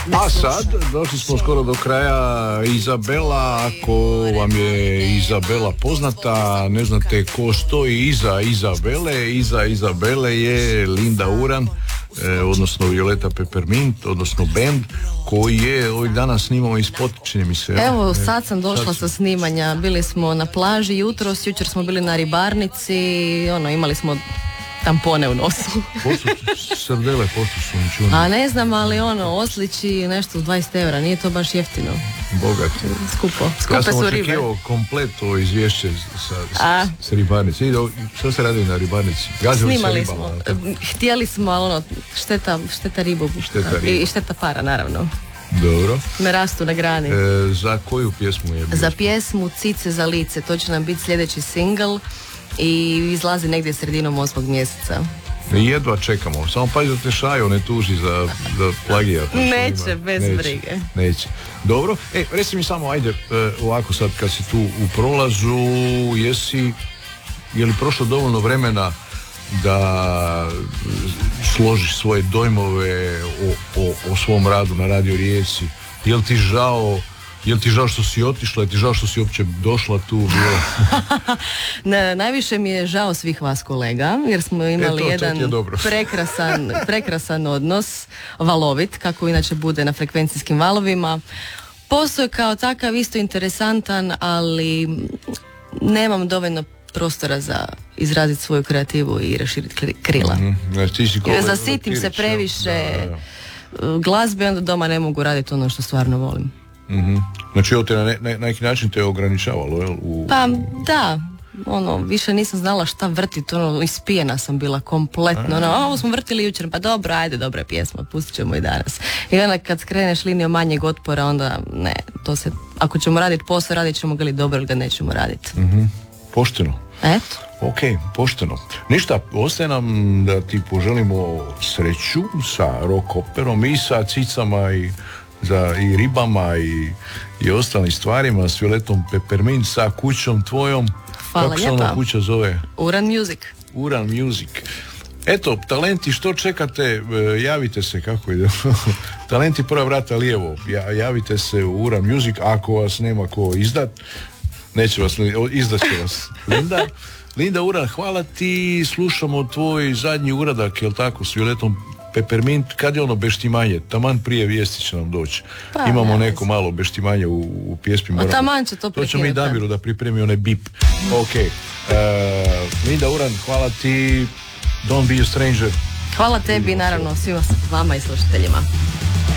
A sad, došli smo skoro do kraja. Izabela, ako vam je Izabela poznata, ne znate ko stoji iza Izabele. Iza Izabele je Linda Uran, odnosno Violeta Peppermint, odnosno band koji je ovih dana snimao i spot, čini mi se. Evo, sad sam došla sa snimanja. Bili smo na plaži jučer smo bili na ribarnici, imali smo tampone u nosu. Srdele pošto su mi čuni. A ne znam, ali oslići nešto 20 €, nije to baš jeftino. Bogati. Skupe su ribe. Ja sam očekivao komplet ovo izvješće s ribarnice. Što ste radili na ribarnici? Snimali smo. Htjeli smo, ali šteta ribu. I šteta para, naravno. Dobro. Me rastu na grani. Za koju pjesmu je bio? Za pjesmu Cice za lice. To će nam biti sljedeći singl i izlazi negdje sredinom 8. mjeseca. Jedva čekamo. Samo pazite te Šajo ne tuži za plagijat. Neće, bez brige. Neće. Dobro. Reci mi samo, ajde, ovako sad kad si tu u prolazu, je li prošlo dovoljno vremena da složiš svoje dojmove o svom radu na Radio Rijeci? Je li ti žao što si otišla? Je ti žao što si uopće došla tu? Najviše mi je žao svih vas kolega, jer smo imali jedan prekrasan odnos, valovit, kako inače bude na frekvencijskim valovima. Posao je kao takav isto interesantan, ali nemam dovoljno prostora za izraziti svoju kreativu i raširiti krila. Zasitim se previše glazbe, onda doma ne mogu raditi ono što stvarno volim. Znači ovo te na neki način te ograničavalo, jel? Pa da, više nisam znala šta vrtiti, ispijena sam bila kompletno, ovo smo vrtili jučer, pa dobro, ajde, dobra je pjesma, pustit ćemo i danas. I onda kad skreneš linijom manjeg otpora, onda ne, to se, ako ćemo raditi posao, radit ćemo ga ili dobro ili ga nećemo raditi. Pošteno. Eto. Ok, pošteno. Ništa, ostaje nam da ti poželimo sreću sa rock operom i sa cicama i ribama i ostalim stvarima, s Violetom Peppermint, sa kućom tvojom. Hvala kako lijepa. Kako se ona kuća zove? Uran Music. Uran Music. Eto, talenti, što čekate, javite se, kako ide. Talenti prva vrata lijevo, javite se u Uran Music, ako vas nema ko izdat, neće vas, izdat će vas Linda Uran, hvala ti, slušamo tvoj zadnji uradak, jel tako, s Violetom Peppermint, kad je ono beštimanje? Taman prije vijesti će nam doći. Imamo neko malo beštimanje u pjesmi. Taman će to prekinuti. To ćemo i Damiru da pripremi onaj bip. Ok. Linda Uran, hvala ti. Don't be a stranger. Hvala tebi i naravno svima vama i slušateljima.